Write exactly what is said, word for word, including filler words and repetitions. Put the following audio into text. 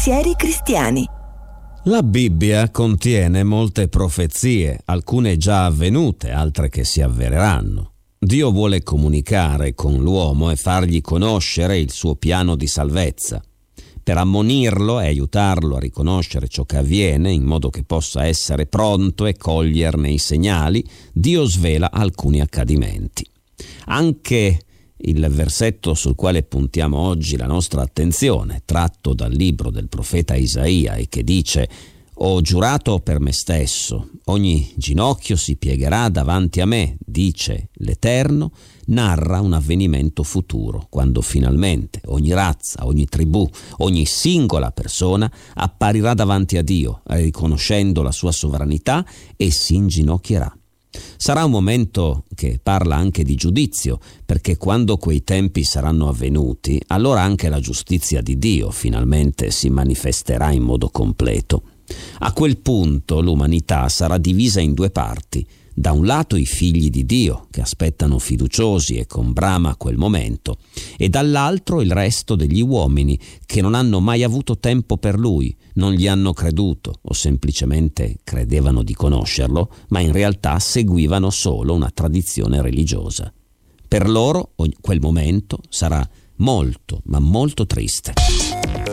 Pensieri cristiani. La Bibbia contiene molte profezie, alcune già avvenute, altre che si avvereranno. Dio vuole comunicare con l'uomo e fargli conoscere il suo piano di salvezza. Per ammonirlo e aiutarlo a riconoscere ciò che avviene, in modo che possa essere pronto e coglierne i segnali, Dio svela alcuni accadimenti. Anche il versetto sul quale puntiamo oggi la nostra attenzione, tratto dal libro del profeta Isaia e che dice: «Ho giurato per me stesso, ogni ginocchio si piegherà davanti a me, dice l'Eterno», narra un avvenimento futuro, quando finalmente ogni razza, ogni tribù, ogni singola persona apparirà davanti a Dio, riconoscendo la sua sovranità, e si inginocchierà. Sarà un momento che parla anche di giudizio, perché quando quei tempi saranno avvenuti, allora anche la giustizia di Dio finalmente si manifesterà in modo completo. A quel punto l'umanità sarà divisa in due parti: da un lato i figli di Dio, che aspettano fiduciosi e con brama quel momento, e dall'altro il resto degli uomini, che non hanno mai avuto tempo per Lui, non gli hanno creduto o semplicemente credevano di conoscerlo, ma in realtà seguivano solo una tradizione religiosa. Per loro quel momento sarà molto, ma molto triste.